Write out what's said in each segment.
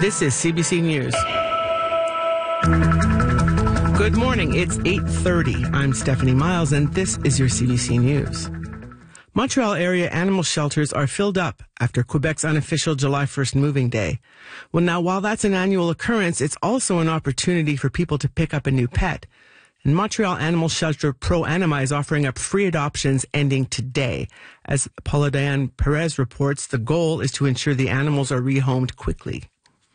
This is CBC News. Good morning. It's 8:30. I'm Stephanie Miles, and this is your CBC News. Montreal area animal shelters are filled up after Quebec's unofficial July 1st moving day. Well, now, while that's an annual occurrence, it's also an opportunity for people to pick up a new pet. And Montreal animal shelter Pro Anima is offering up free adoptions ending today. As Paula Diane Perez reports, the goal is to ensure the animals are rehomed quickly.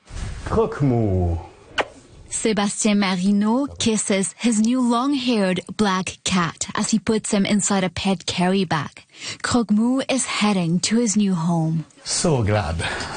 Croque-mou. Sébastien Marino kisses his new long-haired black cat as he puts him inside a pet carry bag. Croque-mou is heading to his new home. So glad.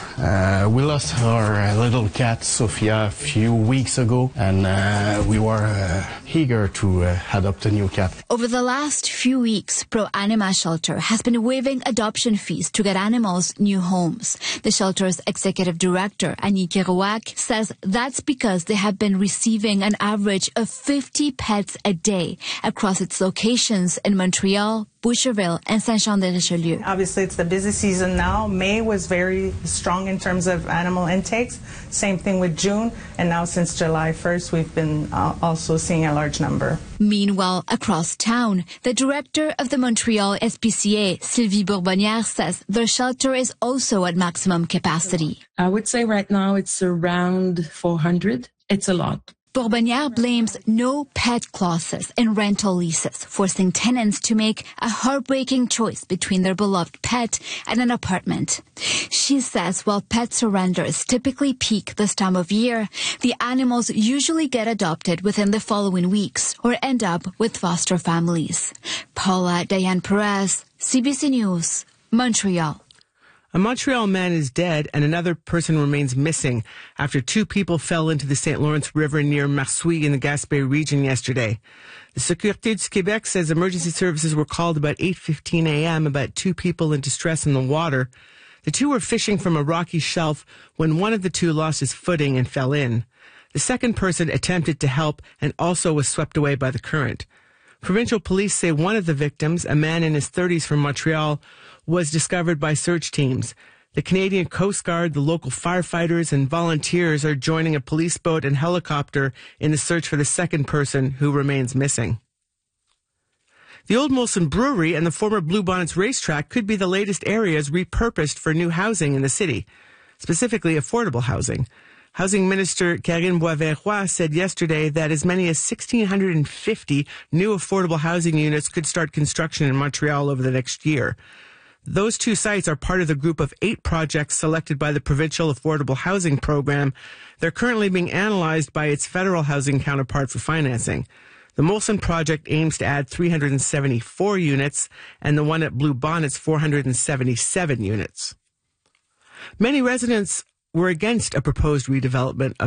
We lost our little cat, Sophia, a few weeks ago, and we were eager to adopt a new cat. Over the last few weeks, Pro Anima Shelter has been waiving adoption fees to get animals new homes. The shelter's executive director, Annie Kerouac, says that's because they have been receiving an average of 50 pets a day across its locations in Montreal, Boucherville, and Saint-Jean-de-Richelieu. Obviously, it's the busy season now. May was very strong in terms of animal intakes. Same thing with June. And now since July 1st, we've been also seeing a large number. Meanwhile, across town, the director of the Montreal SPCA, Sylvie Bourbonnière, says their shelter is also at maximum capacity. I would say right now it's around 400. It's a lot. Bourbonnière blames no pet clauses in rental leases, forcing tenants to make a heartbreaking choice between their beloved pet and an apartment. She says while pet surrenders typically peak this time of year, the animals usually get adopted within the following weeks or end up with foster families. Paula Diane Perez, CBC News, Montreal. A Montreal man is dead and another person remains missing after two people fell into the St. Lawrence River near Marsouilles in the Gaspé region yesterday. The Sécurité du Québec says emergency services were called about 8:15 a.m. about two people in distress in the water. The two were fishing from a rocky shelf when one of the two lost his footing and fell in. The second person attempted to help and also was swept away by the current. Provincial police say one of the victims, a man in his 30s from Montreal, was discovered by search teams. The Canadian Coast Guard, the local firefighters, and volunteers are joining a police boat and helicopter in the search for the second person who remains missing. The Old Molson Brewery and the former Blue Bonnets racetrack could be the latest areas repurposed for new housing in the city, specifically affordable housing. Housing Minister Karine Boisvert-Roy said yesterday that as many as 1,650 new affordable housing units could start construction in Montreal over the next year. Those two sites are part of the group of 8 projects selected by the Provincial Affordable Housing Program. They're currently being analyzed by its federal housing counterpart for financing. The Molson project aims to add 374 units, and the one at Blue Bonnets 477 units. Many residents were against a proposed redevelopment of